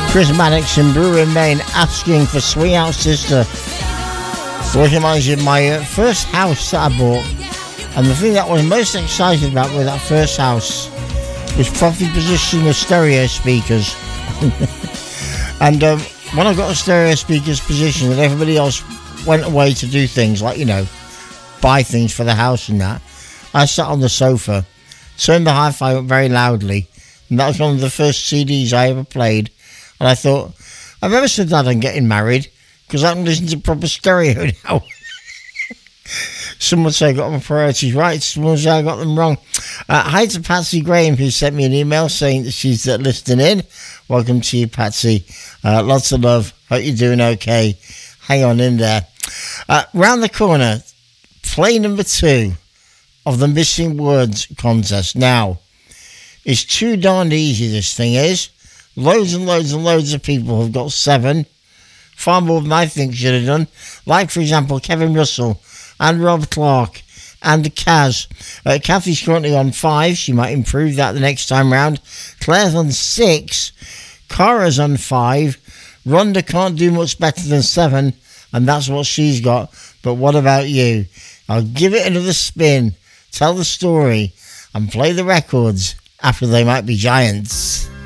Chris Maddox in Brewer in Maine asking for Swing Out Sister. Which reminds you of my first house that I bought. And the thing that I was most excited about with that first house was properly positioning the stereo speakers. And when I got the stereo speakers positioned and everybody else went away to do things like, buy things for the house and that, I sat on the sofa, turned the hi-fi up very loudly, and that was one of the first CDs I ever played. And I thought, I've never said that I'm getting married, because I can listen to proper stereo now. Some would say I got my priorities right, some would say I got them wrong. Hi to Patsy Graham, who sent me an email saying that she's listening in. Welcome to you, Patsy. Lots of love. Hope you're doing okay. Hang on in there. Round the corner, play number 2 of the Missing Words contest. Now, it's too darned easy, this thing is. Loads and loads and loads of people have got 7. Far more than I think should have done. Like, for example, Kevin Russell and Rob Clark and Kaz. Kathy's currently on 5. She might improve that the next time round. Claire's on 6. Cara's on 5. Rhonda can't do much better than 7. And that's what she's got. But what about you? I'll give it another spin. Tell the story. And play the records after They Might Be Giants.